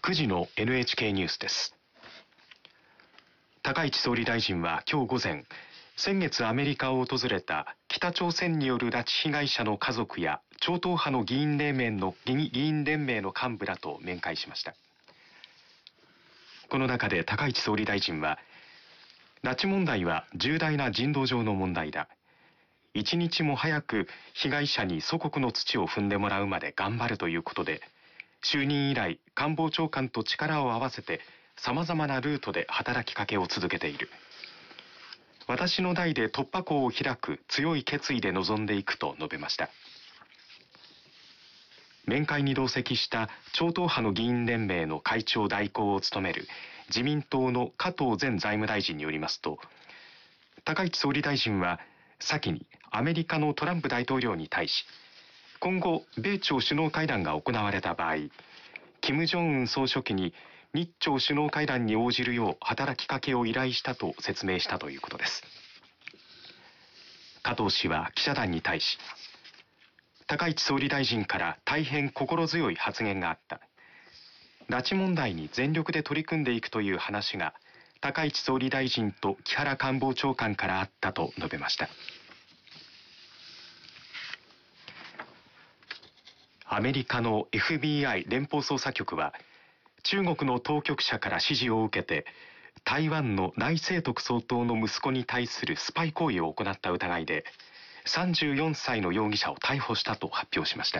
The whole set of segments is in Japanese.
9時の NHK ニュースです。高市総理大臣は今日午前、先月アメリカを訪れた北朝鮮による拉致被害者の家族や超党派の議員連盟の幹部らと面会しました。この中で高市総理大臣は、拉致問題は重大な人道上の問題だ。一日も早く被害者に祖国の土を踏んでもらうまで頑張るということで、就任以来官房長官と力を合わせて様々なルートで働きかけを続けている。私の代で突破口を開く強い決意で臨んでいくと述べました。面会に同席した超党派の議員連盟の会長代行を務める自民党の加藤前財務大臣によりますと、高市総理大臣は先にアメリカのトランプ大統領に対し、今後米朝首脳会談が行われた場合、金正恩総書記に日朝首脳会談に応じるよう働きかけを依頼したと説明したということです。加藤氏は記者団に対し、高市総理大臣から大変心強い発言があった。拉致問題に全力で取り組んでいくという話が高市総理大臣と木原官房長官からあったと述べました。アメリカの FBI 連邦捜査局は、中国の当局者から指示を受けて台湾の頼清徳総統の息子に対するスパイ行為を行った疑いで34歳の容疑者を逮捕したと発表しました。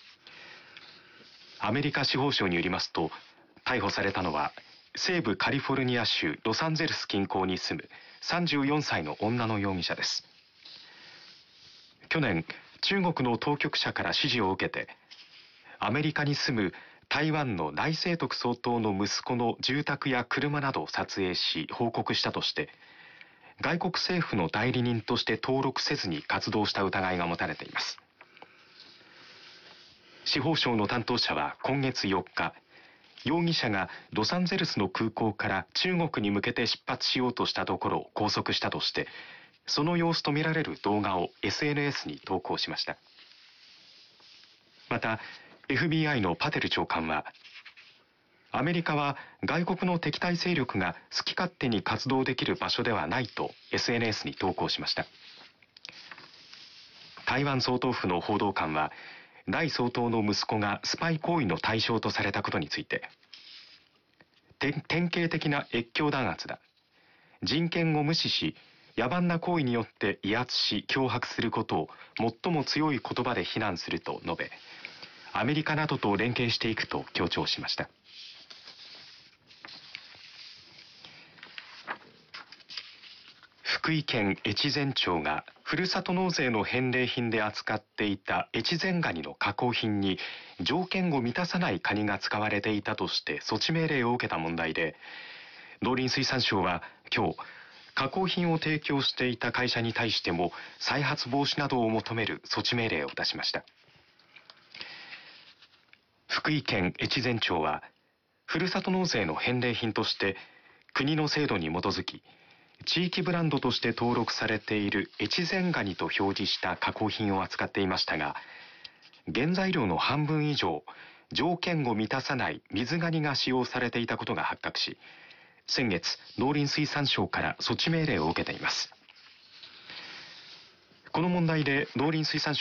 アメリカ司法省によりますと、逮捕されたのは西部カリフォルニア州ロサンゼルス近郊に住む34歳の女の容疑者です。去年、中国の当局者から指示を受けてアメリカに住む台湾の頼清徳総統の息子の住宅や車などを撮影し報告したとして、外国政府の代理人として登録せずに活動した疑いが持たれています。司法省の担当者は今月4日、容疑者がロサンゼルスの空港から中国に向けて出発しようとしたところを拘束したとして、その様子とみられる動画を SNS に投稿しました。また、FBI のパテル長官は、アメリカは外国の敵対勢力が好き勝手に活動できる場所ではないと SNS に投稿しました。台湾総統府の報道官は、頼総統の息子がスパイ行為の対象とされたことについて、典型的な越境弾圧だ。人権を無視し、野蛮な行為によって威圧し脅迫することを最も強い言葉で非難すると述べ、アメリカなどと連携していくと強調しました。福井県越前町がふるさと納税の返礼品で扱っていた越前ガニの加工品に条件を満たさないカニが使われていたとして措置命令を受けた問題で、農林水産省は今日、加工品を提供していた会社に対しても再発防止などを求める措置命令を出しました。福井県越前町は、ふるさと納税の返礼品として国の制度に基づき、地域ブランドとして登録されている越前ガニと表示した加工品を扱っていましたが、原材料の半分以上、条件を満たさない水ガニが使用されていたことが発覚し、先月、農林水産省から措置命令を受けています。この問題で農林水産省